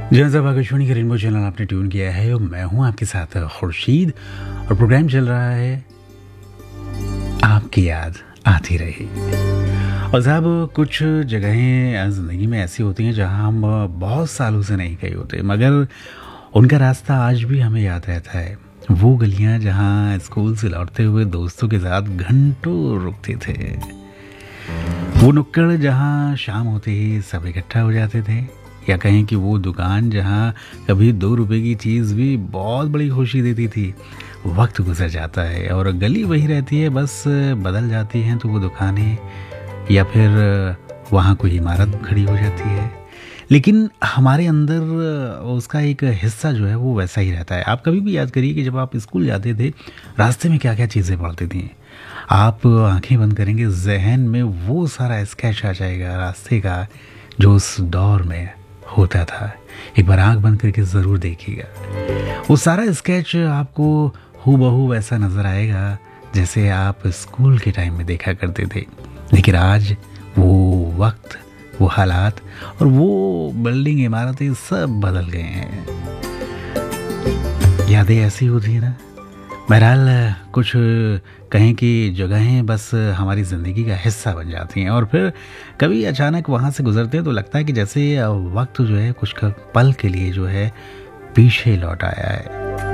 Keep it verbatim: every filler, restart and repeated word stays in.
जहाँ साहब आकाशवाणी के रेनबो चैनल आपने ट्यून किया है और मैं हूँ आपके साथ खुर्शीद और प्रोग्राम चल रहा है आपकी याद आती रही। और साहब कुछ जगहें ज़िंदगी में ऐसी होती हैं जहाँ हम बहुत सालों से नहीं गए होते, मगर उनका रास्ता आज भी हमें याद रहता है। वो गलियाँ जहाँ स्कूल से लौटते हुए दोस्तों के साथ घंटों रुकते थे, वो नुक्कड़ जहाँ शाम होते ही सब इकट्ठा हो जाते थे, या कहें कि वो दुकान जहाँ कभी दो रुपए की चीज़ भी बहुत बड़ी खुशी देती थी। वक्त गुजर जाता है और गली वही रहती है, बस बदल जाती हैं तो वो दुकानें, या फिर वहाँ कोई इमारत खड़ी हो जाती है, लेकिन हमारे अंदर उसका एक हिस्सा जो है वो वैसा ही रहता है। आप कभी भी याद करिए कि जब आप स्कूल जाते थे, रास्ते में क्या क्या चीज़ें पड़ती थी। आप आंखें बंद करेंगे, जहन में वो सारा स्केच आ जाएगा रास्ते का जो उस दौर में होता था। एक बार आंख बंद करके ज़रूर देखिएगा, वो सारा स्केच आपको हूबहू वैसा नज़र आएगा जैसे आप स्कूल के टाइम में देखा करते थे। लेकिन आज वो वक्त, वो हालात और वो बिल्डिंग, इमारतें सब बदल गए हैं। यादें ऐसी होती है ना। बहरहाल कुछ कहें कि जगहें बस हमारी ज़िंदगी का हिस्सा बन जाती हैं और फिर कभी अचानक वहाँ से गुजरते हैं तो लगता है कि जैसे वक्त जो है कुछ पल के लिए जो है पीछे लौट आया है।